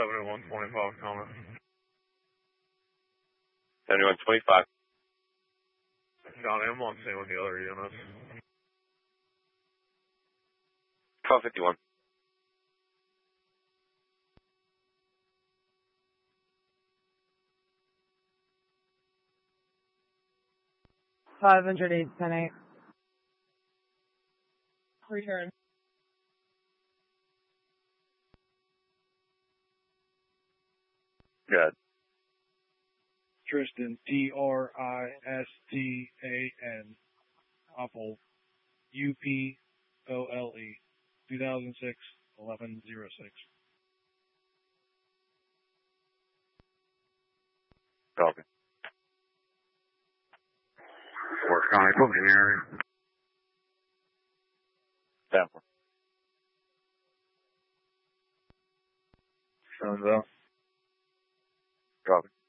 7125 comment. 7125. Johnny, I'm on scene with the other units. 1251. $508.10. Return. Good. Tristan, Tristan, Apple, UPOLE, 2006-1106. Copy. Fort County, put me in the area. Stanford. Sounds out. Copy.